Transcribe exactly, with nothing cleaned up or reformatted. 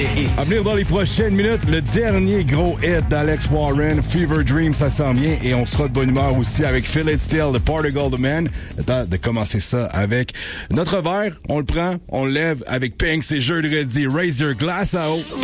les hits. À venir dans les prochaines minutes, le dernier gros hit d'Alex Warren, Fever Dream, ça s'en vient. Et on sera de bonne humeur aussi avec Feel It Still de Portugal The Man. Le temps de commencer ça avec notre verre. On le prend, on le lève avec Pink, c'est jeudi. Raise your glass à eau.